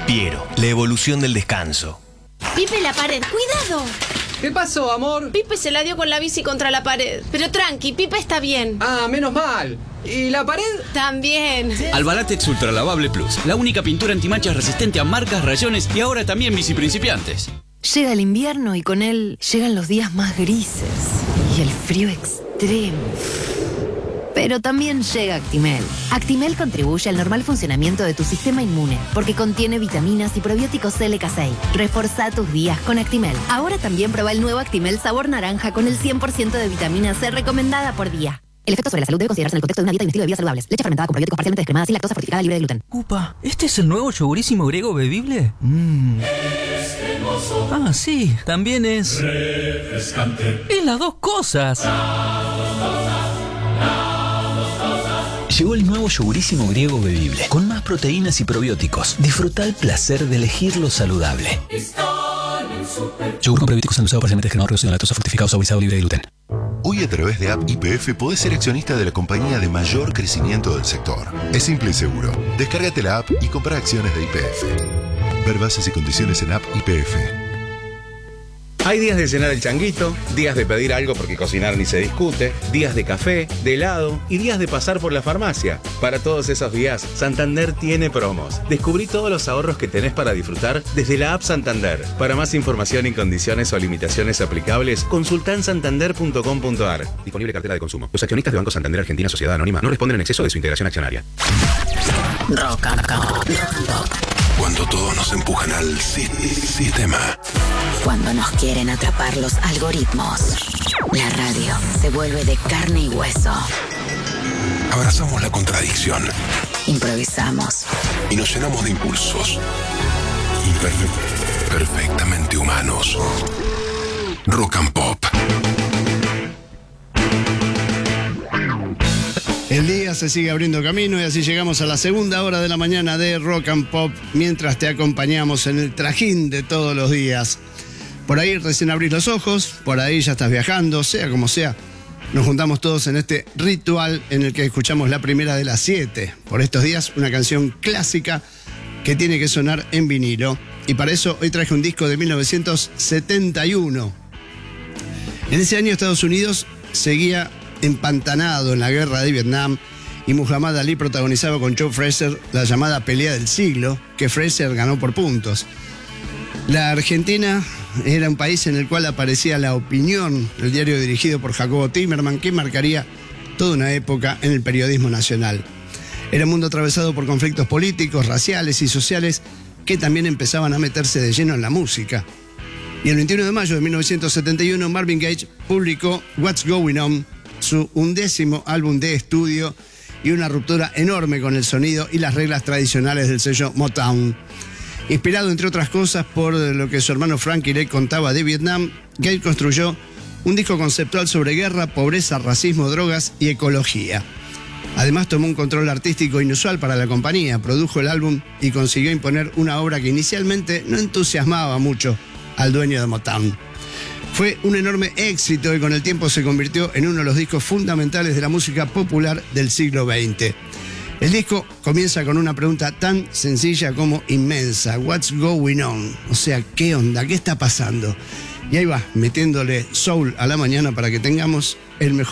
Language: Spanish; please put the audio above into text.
Piero, la evolución del descanso. Pipe, la pared, ¡cuidado! ¿Qué pasó, amor? Pipe se la dio con la bici contra la pared. Pero tranqui, Pipe está bien. Ah, menos mal. ¿Y la pared? También. Albalatex Ultra Lavable Plus, la única pintura antimanchas resistente a marcas, rayones y ahora también bici principiantes. Llega el invierno y con él llegan los días más grises y el frío extremo. Pero también llega Actimel. Actimel contribuye al normal funcionamiento de tu sistema inmune porque contiene vitaminas y probióticos LK6. Reforzá tus días con Actimel. Ahora también prueba el nuevo Actimel sabor naranja con el 100% de vitamina C recomendada por día. El efecto sobre la salud debe considerarse en el contexto de una dieta y un estilo de vida saludables. Leche fermentada con probióticos parcialmente descremada, sin lactosa, fortificada, libre de gluten. Upa, ¿este es el nuevo yogurísimo griego bebible? Ah, sí, también es refrescante. Es las dos cosas. Llegó el nuevo yogurísimo griego bebible, con más proteínas y probióticos. Disfruta el placer de elegir lo saludable. Yogur con probióticos endulzado parcialmente descremado, reducido en lactosa, fortificado, saborizado, libre de gluten. Hoy a través de App YPF podés ser accionista de la compañía de mayor crecimiento del sector. Es simple y seguro. Descárgate la app y compra acciones de YPF. Ver bases y condiciones en App YPF. Hay días de cenar el changuito, días de pedir algo porque cocinar ni se discute, días de café, de helado y días de pasar por la farmacia. Para todos esos días, Santander tiene promos. Descubrí todos los ahorros que tenés para disfrutar desde la app Santander. Para más información y condiciones o limitaciones aplicables, consultá en santander.com.ar. Disponible cartera de consumo. Los accionistas de Banco Santander Argentina Sociedad Anónima no responden en exceso de su integración accionaria. Rock and Pop. Cuando todos nos empujan al sistema. Cuando nos quieren atrapar los algoritmos. La radio se vuelve de carne y hueso. Abrazamos la contradicción. Improvisamos. Y nos llenamos de impulsos. Perfectamente humanos. Rock and Pop. El día se sigue abriendo camino y así llegamos a la segunda hora de la mañana de Rock and Pop, mientras te acompañamos en el trajín de todos los días. Por ahí recién abrís los ojos, por ahí ya estás viajando, sea como sea. Nos juntamos todos en este ritual en el que escuchamos la primera de las 7. Por estos días, una canción clásica que tiene que sonar en vinilo. Y para eso hoy traje un disco de 1971. En ese año Estados Unidos seguía empantanado en la guerra de Vietnam y Muhammad Ali protagonizaba con Joe Frazier la llamada pelea del siglo, que Frazier ganó por puntos. La Argentina era un país en el cual aparecía La Opinión, el diario dirigido por Jacobo Timerman, que marcaría toda una época en el periodismo nacional. Era un mundo atravesado por conflictos políticos, raciales y sociales que también empezaban a meterse de lleno en la música. Y el 21 de mayo de 1971 Marvin Gaye publicó What's Going On, su 11º álbum de estudio, y una ruptura enorme con el sonido y las reglas tradicionales del sello Motown. Inspirado, entre otras cosas, por lo que su hermano Frankie le contaba de Vietnam, Gaye construyó un disco conceptual sobre guerra, pobreza, racismo, drogas y ecología. Además, tomó un control artístico inusual para la compañía, produjo el álbum y consiguió imponer una obra que inicialmente no entusiasmaba mucho al dueño de Motown. Fue un enorme éxito y con el tiempo se convirtió en uno de los discos fundamentales de la música popular del siglo XX. El disco comienza con una pregunta tan sencilla como inmensa: What's going on? O sea, ¿qué onda? ¿Qué está pasando? Y ahí va, metiéndole soul a la mañana para que tengamos el mejor